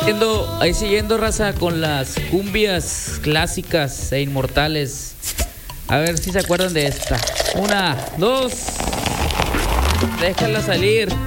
Ahí siguiendo, raza, con las cumbias clásicas e inmortales. A ver si se acuerdan de esta. Una, dos. Déjala salir.